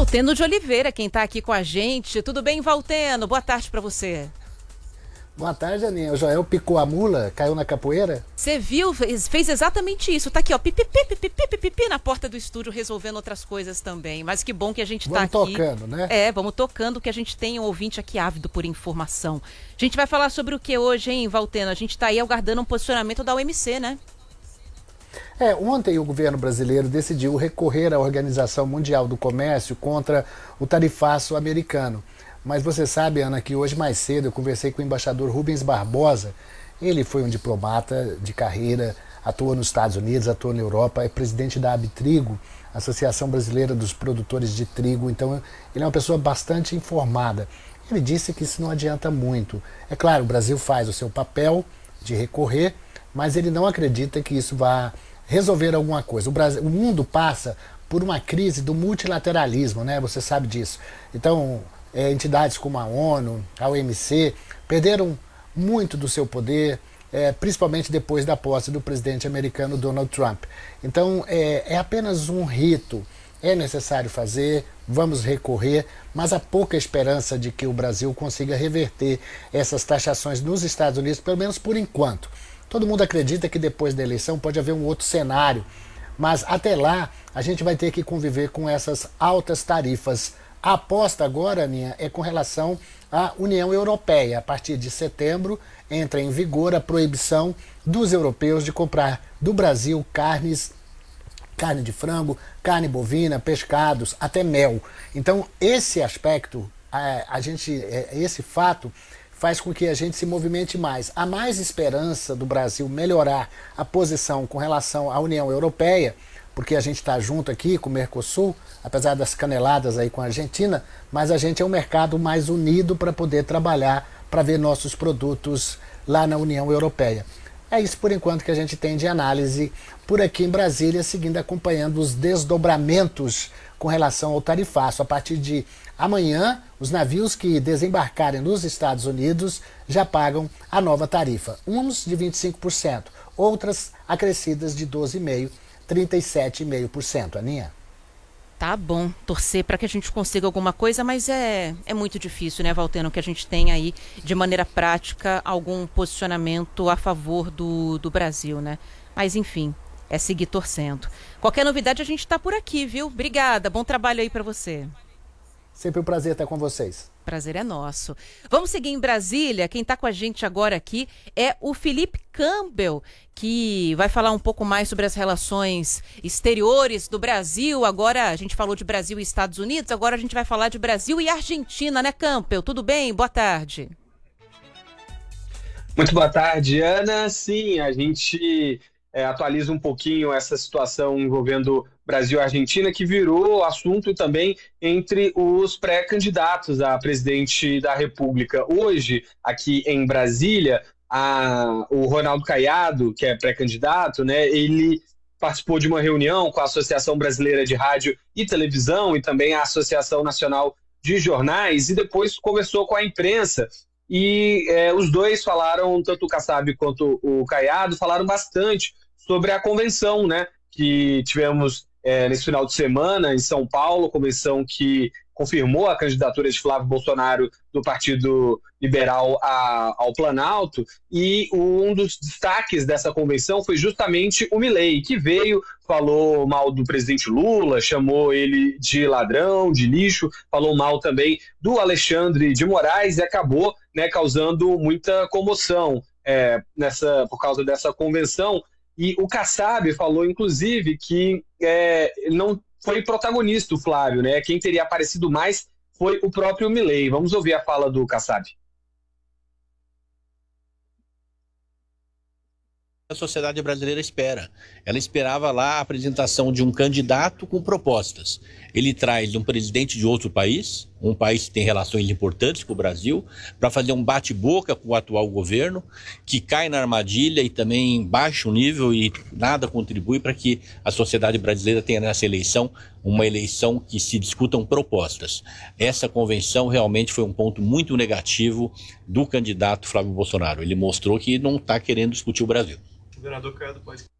Valteno de Oliveira, quem está aqui com a gente. Tudo bem, Valteno? Boa tarde para você. Boa tarde, Aninha. O Joel picou a mula, caiu na capoeira? Você viu? Fez exatamente isso. Tá aqui, ó, pipi na porta do estúdio, resolvendo outras coisas também. Mas que bom que a gente tá aqui. Vamos tocando, né? Vamos tocando, que a gente tem um ouvinte aqui ávido por informação. A gente vai falar sobre o que hoje, hein, Valteno? A gente tá aí aguardando um posicionamento da OMC, né? Ontem o governo brasileiro decidiu recorrer à Organização Mundial do Comércio contra o tarifaço americano. Mas você sabe, Ana, que hoje mais cedo eu conversei com o embaixador Rubens Barbosa. Ele foi um diplomata de carreira, atuou nos Estados Unidos, atuou na Europa, é presidente da Abitrigo, Associação Brasileira dos Produtores de Trigo. Então ele é uma pessoa bastante informada. Ele disse que isso não adianta muito. É claro, o Brasil faz o seu papel de recorrer, mas ele não acredita que isso vá resolver alguma coisa. O mundo passa por uma crise do multilateralismo, né? Você sabe disso. Então, entidades como a ONU, a OMC, perderam muito do seu poder, principalmente depois da posse do presidente americano Donald Trump. Então, é apenas um rito. É necessário fazer, vamos recorrer, mas há pouca esperança de que o Brasil consiga reverter essas taxações nos Estados Unidos, pelo menos por enquanto. Todo mundo acredita que depois da eleição pode haver um outro cenário, mas até lá a gente vai ter que conviver com essas altas tarifas. A aposta agora, Aninha, é com relação à União Europeia. A partir de setembro entra em vigor a proibição dos europeus de comprar do Brasil carne de frango, carne bovina, pescados, até mel. Então esse aspecto, esse fato faz com que a gente se movimente mais. Há mais esperança do Brasil melhorar a posição com relação à União Europeia, porque a gente está junto aqui com o Mercosul, apesar das caneladas aí com a Argentina, mas a gente é um mercado mais unido para poder trabalhar, para ver nossos produtos lá na União Europeia. É isso por enquanto que a gente tem de análise por aqui em Brasília, seguindo acompanhando os desdobramentos com relação ao tarifaço. A partir de amanhã, os navios que desembarcarem nos Estados Unidos já pagam a nova tarifa. Uns de 25%, outras acrescidas de 12,5%, 37,5%. Aninha? Tá bom, torcer para que a gente consiga alguma coisa, mas é muito difícil, né, Valteno, que a gente tenha aí, de maneira prática, algum posicionamento a favor do Brasil, né? Mas, enfim, é seguir torcendo. Qualquer novidade, a gente está por aqui, viu? Obrigada, bom trabalho aí para você. Sempre um prazer estar com vocês. Prazer é nosso. Vamos seguir em Brasília. Quem está com a gente agora aqui é o Felipe Campbell, que vai falar um pouco mais sobre as relações exteriores do Brasil. Agora a gente falou de Brasil e Estados Unidos, agora a gente vai falar de Brasil e Argentina, né, Campbell? Tudo bem? Boa tarde. Muito boa tarde, Ana. Sim, a gente atualiza um pouquinho essa situação envolvendo Brasil e Argentina, que virou assunto também entre os pré-candidatos a presidente da República. Hoje, aqui em Brasília, o Ronaldo Caiado, que é pré-candidato, né, ele participou de uma reunião com a Associação Brasileira de Rádio e Televisão e também a Associação Nacional de Jornais, e depois conversou com a imprensa. E os dois falaram, tanto o Kassab quanto o Caiado, falaram bastante sobre a convenção, né, que tivemos nesse final de semana em São Paulo, convenção que confirmou a candidatura de Flávio Bolsonaro do Partido Liberal ao Planalto, e um dos destaques dessa convenção foi justamente o Milei, que veio, falou mal do presidente Lula, chamou ele de ladrão, de lixo, falou mal também do Alexandre de Moraes e acabou, né, causando muita comoção por causa dessa convenção. E o Kassab falou, inclusive, que não foi protagonista o Flávio, né? Quem teria aparecido mais foi o próprio Milei. Vamos ouvir a fala do Kassab. A sociedade brasileira espera. Ela esperava lá a apresentação de um candidato com propostas. Ele traz um presidente de outro país, um país que tem relações importantes com o Brasil, para fazer um bate-boca com o atual governo, que cai na armadilha e também baixa o nível e nada contribui para que a sociedade brasileira tenha nessa eleição uma eleição que se discutam propostas. Essa convenção realmente foi um ponto muito negativo do candidato Flávio Bolsonaro. Ele mostrou que não está querendo discutir o Brasil. Governador Caiado pode